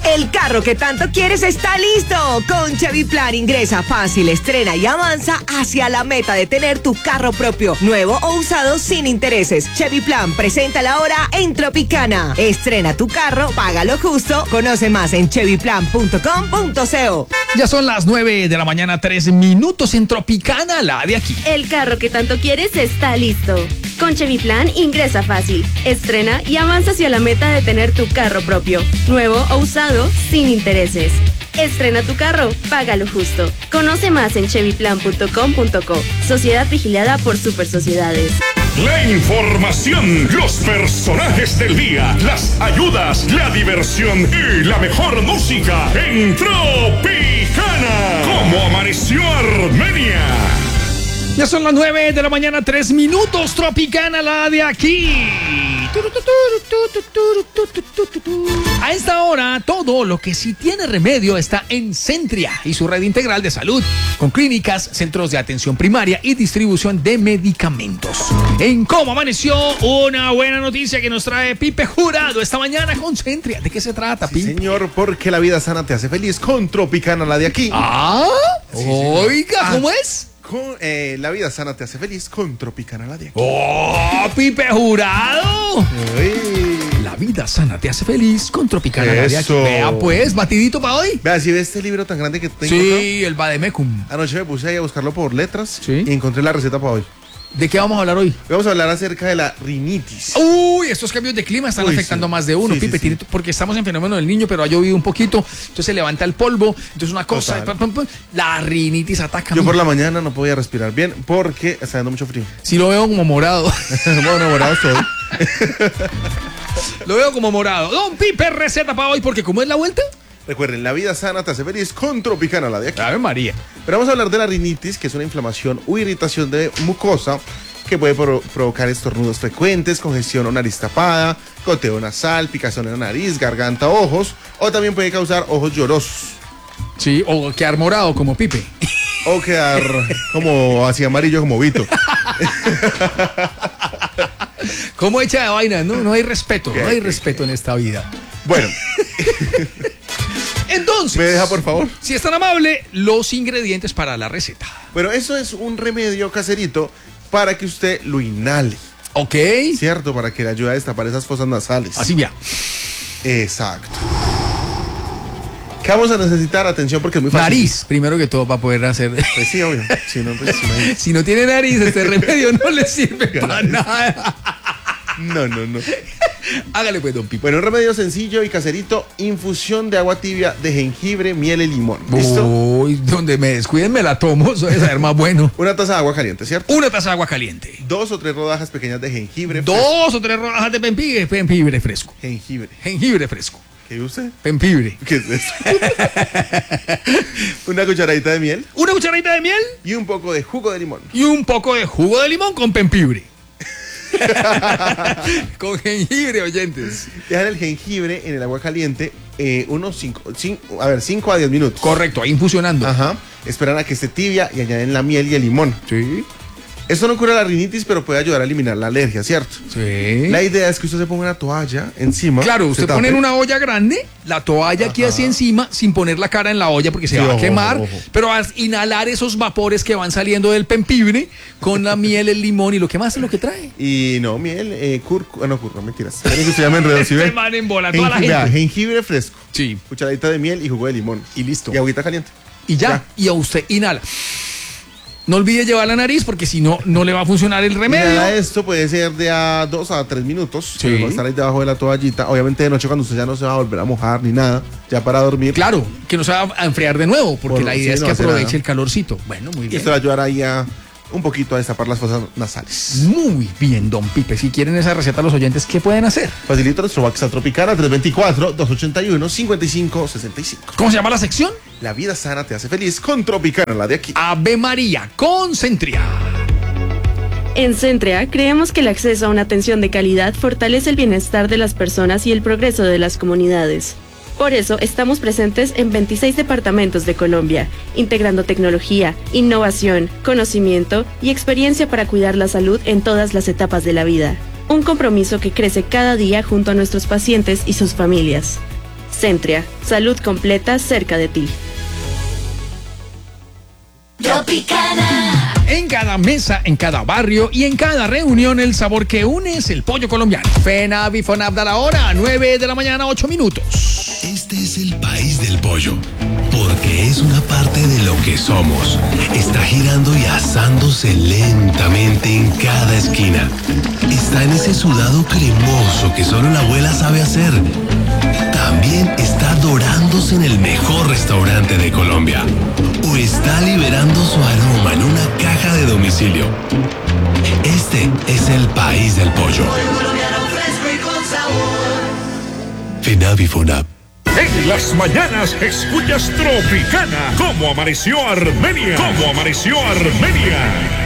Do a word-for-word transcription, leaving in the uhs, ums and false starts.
El carro que tanto quieres está listo. Con Chevy Plan ingresa fácil, estrena y avanza hacia la meta de tener tu carro propio, nuevo o usado sin intereses. Chevy Plan presenta la hora en Tropicana. Estrena tu carro, paga lo justo. Conoce más en chevy plan punto com punto co. Ya son las nueve de la mañana, tres minutos en Tropicana, la de aquí. El carro que tanto quieres está listo. Con Chevy Plan ingresa fácil, estrena y avanza hacia la meta de tener tu carro propio, nuevo o usado, sin intereses. Estrena tu carro, paga lo justo. Conoce más en chevy plan punto com punto co. Sociedad vigilada por Super Sociedades. La información, los personajes del día, las ayudas, la diversión y la mejor música en Tropicana. ¿Cómo amaneció Armenia? Ya son las nueve de la mañana, tres minutos, Tropicana, la de aquí. A esta hora, todo lo que sí tiene remedio está en Centria y su red integral de salud, con clínicas, centros de atención primaria y distribución de medicamentos. En Cómo Amaneció, una buena noticia que nos trae Pipe Jurado esta mañana con Centria. ¿De qué se trata, Sí, Pipe? señor, porque la vida sana te hace feliz con Tropicana, la de aquí. Ah, Sí, oiga, ah. ¿cómo es? Con, eh, la vida sana te hace feliz con Tropicana, la de aquí. ¡Oh, Pipe Jurado! Uy. La vida sana te hace feliz con Tropicana. la de aquí. Eso. Vea pues, batidito para hoy. Vea, si ves este libro tan grande que tengo Sí, el Vademecum. acá? Anoche me puse ahí a buscarlo por letras Sí. y encontré la receta para hoy. ¿De qué vamos a hablar hoy? Vamos a hablar acerca de la rinitis. Uy, estos cambios de clima están Uy, afectando sí. a más de uno, Sí, Pipe, sí, sí. tiene- porque estamos en fenómeno del niño, pero ha llovido un poquito, entonces se levanta el polvo, entonces una cosa, Total. pam, pam, pam, la rinitis ataca. Yo por la... la mañana no podía respirar bien porque está dando mucho frío. Si lo veo como morado, Bueno, enamorado estoy. lo veo como morado. Don Pipe, receta para hoy, porque ¿cómo es la vuelta? Recuerden, la vida sana te hace feliz con Tropicana, la de aquí. Ave María. Pero vamos a hablar de la rinitis, que es una inflamación o irritación de mucosa que puede pro- provocar estornudos frecuentes, congestión o nariz tapada, goteo nasal, picazón en la nariz, garganta, ojos, o también puede causar ojos llorosos Sí, o quedar morado como Pipe. o quedar como así amarillo como Vito. ¿Cómo echa de vaina? No, no hay respeto, ¿Qué? no hay ¿Qué? respeto en esta vida. Bueno, Entonces, ¿me deja por favor? si es tan amable, los ingredientes para la receta. Bueno, eso es un remedio caserito para que usted lo inhale, ¿Ok? ¿cierto? Para que le ayude a destapar esas fosas nasales. Así ya. Exacto. ¿Qué vamos a necesitar? Atención porque es muy fácil. Nariz, primero que todo, para poder hacer. Pues sí, obvio. Si no, pues imagínate. Si no tiene nariz, este remedio no le sirve para nada. No, no, no. Hágale pues, don Pipo. Bueno, un remedio sencillo y caserito, infusión de agua tibia de jengibre, miel y limón. ¿Listo? Uy, donde me descuiden me la tomo, eso debe saber más bueno. Una taza de agua caliente, ¿cierto? Una taza de agua caliente. Dos o tres rodajas pequeñas de jengibre. fresco. Dos o tres rodajas de pempibre, pempibre fresco. Jengibre. Jengibre fresco. ¿Qué usted? Pempibre. ¿Qué es eso? Una cucharadita de miel Una cucharadita de miel y un poco de jugo de limón. y un poco de jugo de limón con pempibre. Con jengibre, oyentes. Dejan el jengibre en el agua caliente eh, unos cinco, a ver, cinco a diez minutos. Correcto, ahí infusionando. Ajá. Esperan a que esté tibia y añaden la miel y el limón. Sí. Esto no cura la rinitis, pero puede ayudar a eliminar la alergia, ¿cierto? Sí. La idea es que usted se ponga una toalla encima. Claro, se usted tape. pone en una olla grande, la toalla aquí así encima, sin poner la cara en la olla porque se Sí, va a ojo, quemar, ojo. pero a inhalar esos vapores que van saliendo del pempibre con la miel, el limón y lo que más es lo que trae. Y no, miel, eh, curcu... ah, no, curcu, mentiras. Esperen que usted ya me enredó, ¿sí ve? Este man embola a toda la Jengibre, gente. vea, jengibre fresco. Sí. Cucharadita de miel y jugo de limón. Y listo. Y agüita caliente. Y ya, Ya. y a usted inhala. No olvide llevar la nariz porque si no, no le va a funcionar el Y remedio. nada, esto puede ser de a dos a tres minutos. Sí. Va a estar ahí debajo de la toallita. Obviamente de noche cuando usted ya no se va a volver a mojar ni nada. Ya para dormir. Claro, que no se va a enfriar de nuevo porque Por- la sí, idea es no que hace aproveche nada. el calorcito. Bueno, muy Y bien. esto le va a ayudar ahí a un poquito a destapar las fosas nasales. Muy bien, don Pipe. Si quieren esa receta los oyentes, ¿qué pueden hacer? Facilito nuestro WhatsApp Tropicana tres dos cuatro, dos ocho uno, cinco cinco seis cinco. ¿Cómo se llama la sección? La vida sana te hace feliz con Tropicana, la de aquí. Ave María, con Centria. En Centrea creemos que el acceso a una atención de calidad fortalece el bienestar de las personas y el progreso de las comunidades. Por eso estamos presentes en veintiséis departamentos de Colombia, integrando tecnología, innovación, conocimiento y experiencia para cuidar la salud en todas las etapas de la vida. Un compromiso que crece cada día junto a nuestros pacientes y sus familias. Centria, salud completa cerca de ti. Tropicana. En cada mesa, en cada barrio y en cada reunión, el sabor que une es el pollo colombiano. FENAV y FONAV da la hora, nueve de la mañana, ocho minutos. Este es el país del pollo, porque es una parte de lo que somos. Está girando y asándose lentamente en cada esquina. Está en ese sudado cremoso que solo la abuela sabe hacer. También está dorándose en el mejor restaurante de Colombia. O está liberando su aroma en una caja de domicilio. Este es el país del pollo. FENAV y FONAV. En las mañanas escuchas Tropicana. ¿Cómo amaneció Armenia? ¿Cómo amaneció Armenia?